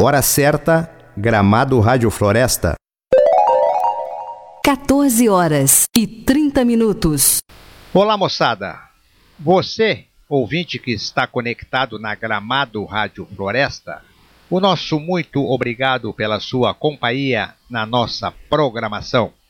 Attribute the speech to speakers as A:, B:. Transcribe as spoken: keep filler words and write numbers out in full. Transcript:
A: Hora certa, Gramado Rádio Floresta.
B: quatorze horas e trinta minutos.
C: Olá, moçada. Você, ouvinte que está conectado na Gramado Rádio Floresta, o nosso muito obrigado pela sua companhia na nossa programação.